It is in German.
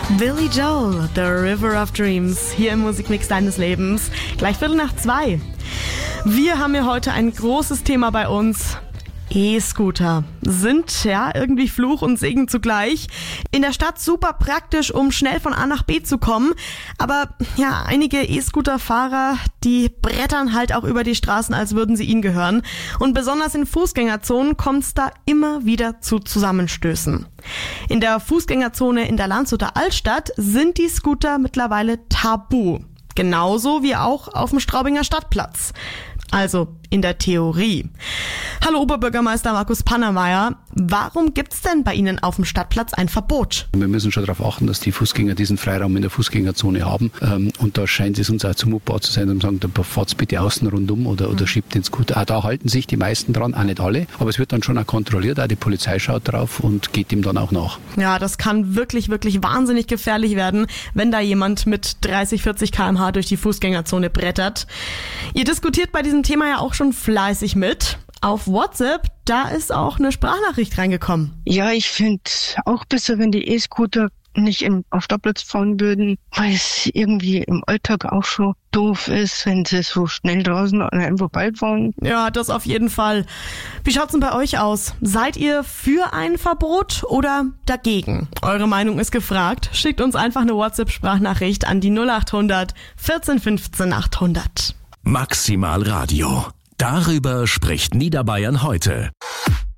Billy Joel, The River of Dreams, hier im Musikmix deines Lebens. Gleich 1:45. Wir haben ja heute ein großes Thema bei uns. E-Scooter sind ja irgendwie Fluch und Segen zugleich. In der Stadt super praktisch, um schnell von A nach B zu kommen. Aber ja, einige E-Scooter-Fahrer, die brettern halt auch über die Straßen, als würden sie ihnen gehören. Und besonders in Fußgängerzonen kommt es da immer wieder zu Zusammenstößen. In der Fußgängerzone in der Landshuter Altstadt sind die Scooter mittlerweile tabu. Genauso wie auch auf dem Straubinger Stadtplatz. Also in der Theorie. Hallo Oberbürgermeister Markus Pannermeier, warum gibt's denn bei Ihnen auf dem Stadtplatz ein Verbot? Wir müssen schon darauf achten, dass die Fußgänger diesen Freiraum in der Fußgängerzone haben. Und da scheint es uns auch zumutbar zu sein, und sagen, da fahrt's bitte außen rundum oder schiebt den Scooter. Auch da halten sich die meisten dran, auch nicht alle. Aber es wird dann schon auch kontrolliert, auch die Polizei schaut drauf und geht ihm dann auch nach. Ja, das kann wirklich, wirklich wahnsinnig gefährlich werden, wenn da jemand mit 30, 40 km/h durch die Fußgängerzone brettert. Ihr diskutiert bei diesem Thema ja auch schon fleißig mit. Auf WhatsApp, da ist auch eine Sprachnachricht reingekommen. Ja, ich finde auch besser, wenn die E-Scooter nicht auf Stadtplatz fahren würden, weil es irgendwie im Alltag auch schon doof ist, wenn sie so schnell draußen an einem vorbeifahren. Ja, das auf jeden Fall. Wie schaut's denn bei euch aus? Seid ihr für ein Verbot oder dagegen? Eure Meinung ist gefragt. Schickt uns einfach eine WhatsApp-Sprachnachricht an die 0800 14 15 800. Maximal Radio. Darüber spricht Niederbayern heute.